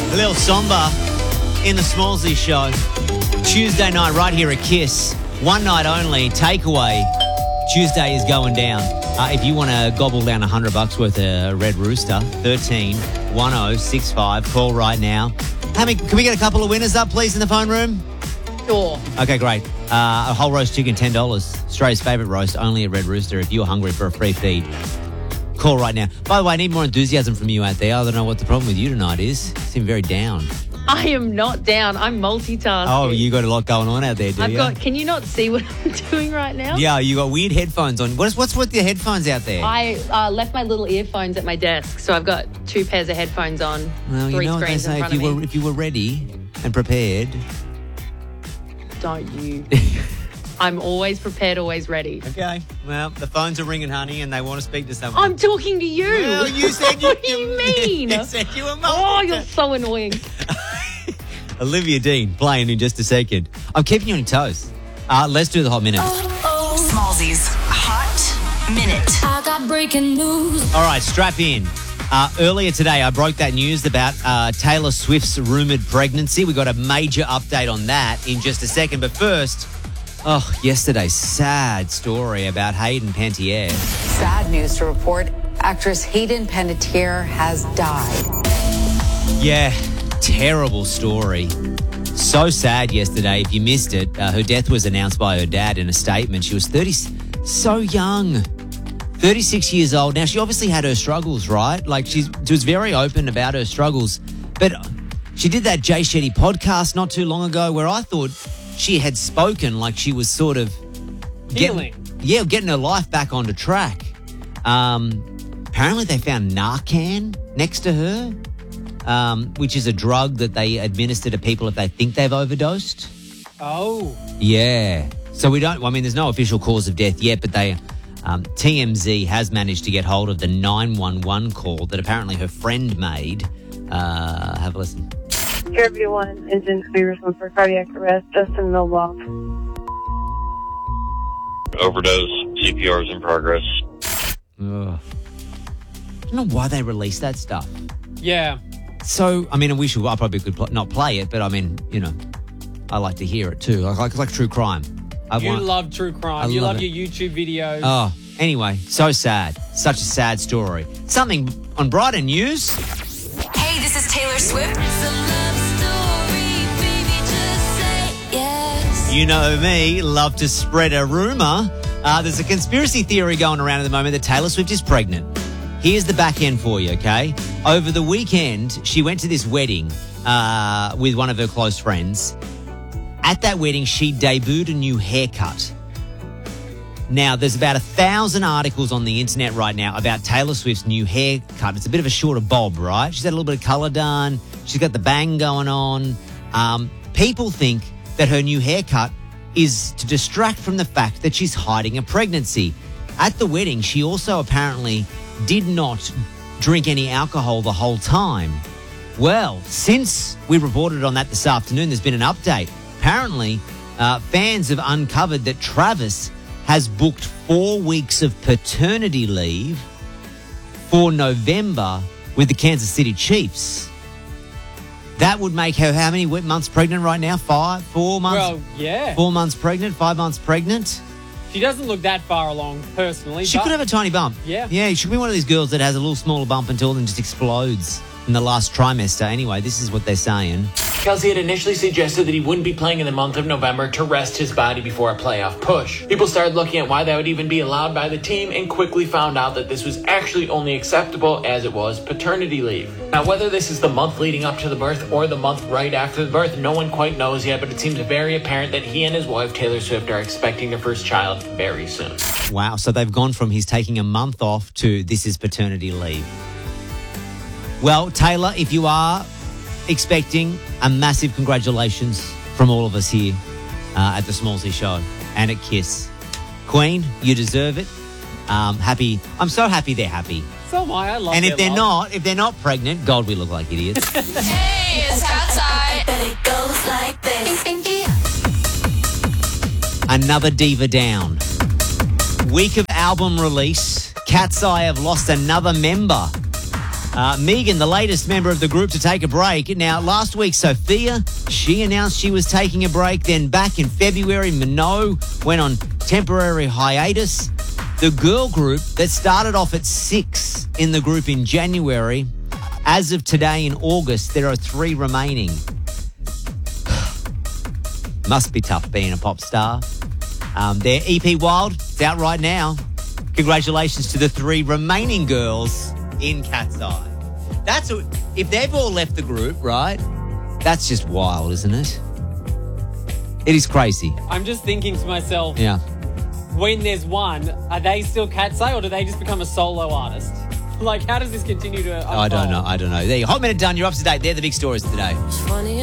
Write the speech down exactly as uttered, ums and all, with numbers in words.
A little somber in the Smallsy show. Tuesday night right here at Kiss. One night only, takeaway. Tuesday is going down. Uh, if you want to gobble down one hundred bucks worth of Red Rooster, thirteen one oh six five. Call right now. How many, can we get a couple of winners up, please, in the phone room? Sure. Okay, great. Uh, a whole roast chicken, ten dollars. Australia's favourite roast, only at Red Rooster. If you're hungry for a free feed, call right now. By the way, I need more enthusiasm from you out there. I don't know what the problem with you tonight is. You seem very down. I am not down. I'm multitasking. Oh, you got a lot going on out there, do I've you? got. Can you not see what I'm doing right now? Yeah, you got weird headphones on. What's what's with your headphones out there? I uh, left my little earphones at my desk, so I've got two pairs of headphones on. Well, three you know what they screens in say. front If you of were me. if you were ready and prepared. Don't you? I'm always prepared, always ready. Okay. Well, the phones are ringing, honey, and they want to speak to someone. I'm talking to you. Well, you said you. What do you mean? You said you were Oh, you're so annoying. Olivia Dean playing in just a second. I'm keeping you on your toes. Uh, let's do the hot minute. Smallsy's Hot Minute. I got breaking news. All right, strap in. Uh, earlier today, I broke that news about uh, Taylor Swift's rumoured pregnancy. We got a major update on that in just a second. But first, oh, yesterday's sad story about Hayden Panettiere. Sad news to report. Actress Hayden Panettiere has died. Yeah, terrible story. So sad yesterday. If you missed it, uh, her death was announced by her dad in a statement. She was thirty, so young. thirty-six years old. Now, she obviously had her struggles, right? Like, she's, she was very open about her struggles. But she did that Jay Shetty podcast not too long ago where I thought she had spoken like she was sort of Healing. Getting, yeah, getting her life back onto track. Um, apparently, they found Narcan next to her, um, which is a drug that they administer to people if they think they've overdosed. Oh. Yeah. So we don't, I mean, there's no official cause of death yet, but they... Um, T M Z has managed to get hold of the nine one one call that apparently her friend made. Uh, have a listen. Fairview one, engine to be responded for cardiac arrest, Justin Milboff. Overdose, C P R is in progress. Ugh. I don't know why they released that stuff. Yeah. So, I mean, I wish I probably could pl- not play it, but I mean, you know, I like to hear it too. Like, like, like true crime. I You want, love true crime. I you love love it. your YouTube videos. Oh, anyway, so sad. Such a sad story. Something on Brighton News. Hey, this is Taylor Swift. It's a love story, baby, just say yes. You know me, love to spread a rumour. Uh, there's a conspiracy theory going around at the moment that Taylor Swift is pregnant. Here's the back end for you, okay? Over the weekend, she went to this wedding uh, with one of her close friends. At that wedding, she debuted a new haircut. Now, there's about a thousand articles on the internet right now about Taylor Swift's new haircut. It's a bit of a shorter bob, right? She's had a little bit of colour done. She's got the bang going on. Um, people think that her new haircut is to distract from the fact that she's hiding a pregnancy. At the wedding, she also apparently did not drink any alcohol the whole time. Well, since we reported on that this afternoon, there's been an update. Apparently, uh, fans have uncovered that Travis has booked four weeks of paternity leave for November with the Kansas City Chiefs. That would make her how many months pregnant right now? Five? Four months? Well, yeah. Four months pregnant? Five months pregnant? She doesn't look that far along personally. She but could have a tiny bump. Yeah. Yeah, she could be one of these girls that has a little smaller bump until then just explodes in the last trimester. Anyway, this is what they're saying. Kelsey had initially suggested that he wouldn't be playing in the month of November to rest his body before a playoff push. People started looking at why that would even be allowed by the team and quickly found out that this was actually only acceptable as it was paternity leave. Now, whether this is the month leading up to the birth or the month right after the birth, no one quite knows yet, but it seems very apparent that he and his wife, Taylor Swift, are expecting their first child very soon. Wow, so they've gone from he's taking a month off to this is paternity leave. Well, Taylor, if you are expecting, a massive congratulations from all of us here uh, at the Smallsy Show and at Kiss. Queen, you deserve it. Um, happy. I'm so happy they're happy. So am I. I love And if their they're love. not, if they're not pregnant, God, we look like idiots. Hey, it's outside. And it goes like this. Another diva down. Week of album release, Cat's Eye have lost another member. Uh, Megan, the latest member of the group to take a break. Now, last week, Sophia, she announced she was taking a break. Then back in February, Minogue went on temporary hiatus. The girl group that started off at six in the group in January, as of today in August, there are three remaining. Must be tough being a pop star. Um, their E P Wild, it's out right now. Congratulations to the three remaining girls in Cat's Eye. That's a, if they've all left the group, right? That's just wild, isn't it? It is crazy. I'm just thinking to myself, Yeah. when there's one, are they still Cat's Eye or do they just become a solo artist? Like, how does this continue to unfold? I don't know. I don't know. There you go. Hot minute done. You're up to date. They're the big stories of the day. Funny